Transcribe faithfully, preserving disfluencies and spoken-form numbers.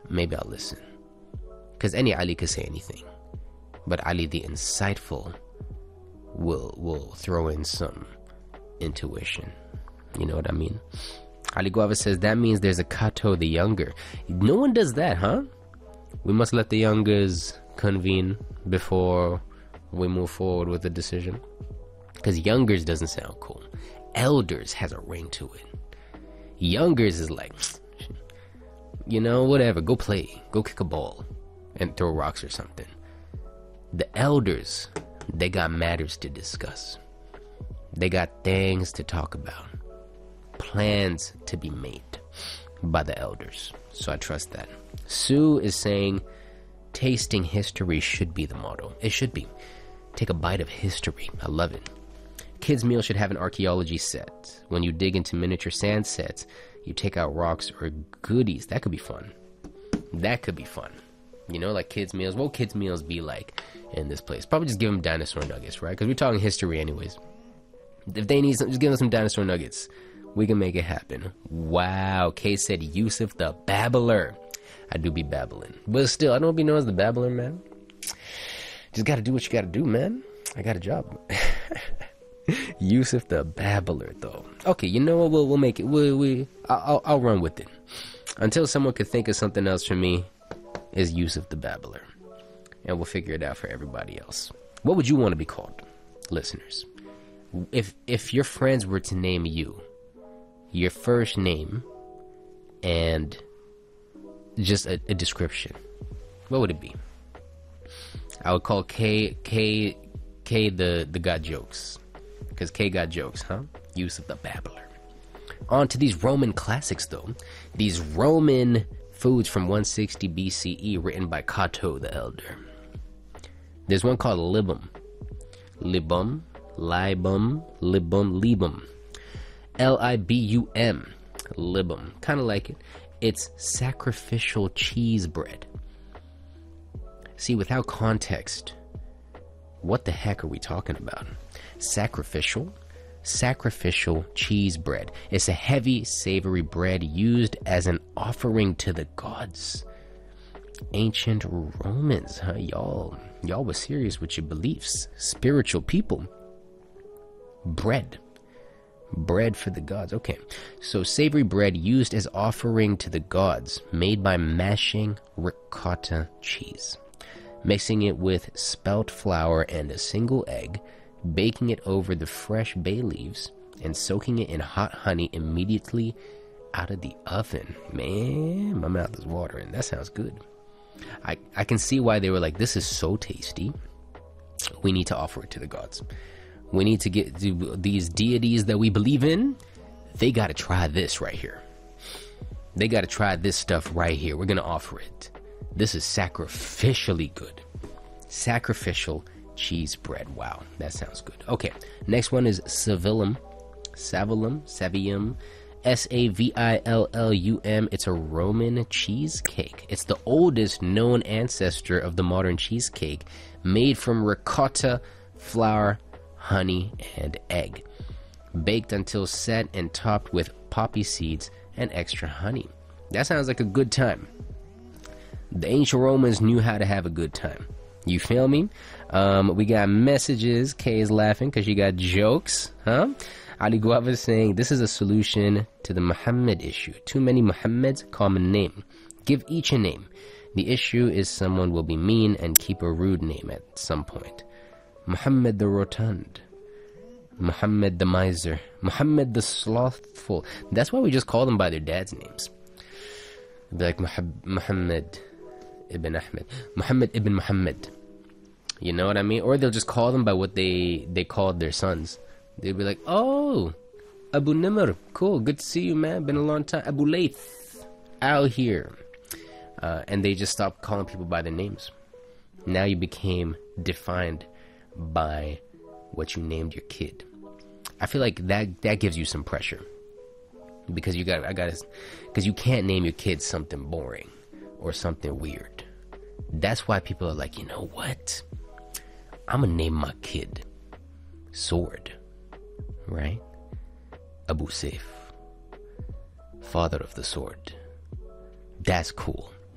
maybe I'll listen. Because any Ali could say anything. But Ali the insightful will will throw in some intuition. You know what I mean? Ali Guava says, that means there's a Kato the younger. No one does that, huh? We must let the youngers convene before we move forward with the decision. Because youngers doesn't sound cool. Elders has a ring to it. Youngers is like, you know, whatever, go play, go kick a ball and throw rocks or something. The elders, they got matters to discuss. They got things to talk about. Plans to be made by the elders. So I trust that. Sue is saying tasting history should be the motto. It should be. Take a bite of history. I love it. Kids' meal should have an archaeology set. When you dig into miniature sand sets, you take out rocks or goodies. That could be fun. That could be fun. You know, like kids' meals. What would kids' meals be like in this place? Probably just give them dinosaur nuggets, right? Because we're talking history anyways. If they need some, just give them some dinosaur nuggets. We can make it happen. Wow. Kay said Yusuf the Babbler. I do be babbling. But still, I don't be known as the Babbler, man. Just gotta do what you gotta do, man. I got a job. Yusuf the Babbler, though. Okay, you know what? We'll, we'll make it. We, we, I'll, I'll run with it. Until someone could think of something else for me, is Yusuf the Babbler. And we'll figure it out for everybody else. What would you want to be called, listeners? If if your friends were to name you, your first name, and just a, a description, what would it be? I would call K K K the the got jokes, because K got jokes, huh? Yusuf the Babbler. On to these Roman classics, though. These Roman foods from one sixty B C E, written by Cato the Elder. There's one called libum, libum, libum, libum, libum, L I B U M, libum. Kind of like it. It's sacrificial cheese bread. See, without context, what the heck are we talking about? Sacrificial? Sacrificial cheese bread. It's a heavy, savory bread used as an offering to the gods. Ancient Romans, huh? Y'all, y'all were serious with your beliefs. Spiritual people. Bread. Bread for the gods. Okay, so savory bread used as offering to the gods, made by mashing ricotta cheese, mixing it with spelt flour and a single egg, baking it over the fresh bay leaves, and soaking it in hot honey immediately out of the oven. Man, my mouth is watering. That sounds good. I, I can see why they were like, this is so tasty. We need to offer it to the gods. We need to get to these deities that we believe in. They got to try this right here. They got to try this stuff right here. We're going to offer it. This is sacrificially good. Sacrificial cheese bread. Wow, that sounds good. Okay, next one is Savillum. Savillum, Savium, S A V I L L U M. It's a Roman cheesecake. It's the oldest known ancestor of the modern cheesecake, made from ricotta, flour, honey, and egg, baked until set and topped with poppy seeds and extra honey. That sounds like a good time. The ancient Romans knew how to have a good time. You feel me? Um, we got messages. Kay is laughing because she got jokes, huh? Ali Guava is saying, this is a solution to the Muhammad issue. Too many Muhammads, common name. Give each a name. The issue is someone will be mean and keep a rude name at some point. Muhammad the Rotund, Muhammad the Miser, Muhammad the Slothful. That's why we just call them by their dad's names. Like Muhab- Muhammad ibn Ahmed, Muhammad ibn Muhammad. You know what I mean? Or they'll just call them by what they, they called their sons. They'll be like, oh, Abu Nimr, cool, good to see you, man. Been a long time. Abu Layth, out here. Uh, and they just stopped calling people by their names. Now you became defined by what you named your kid. I feel like that that gives you some pressure, because you got I got because you can't name your kid something boring or something weird. That's why people are like, you know what? I'm gonna name my kid Sword, right? Abu Saif, father of the sword. That's cool.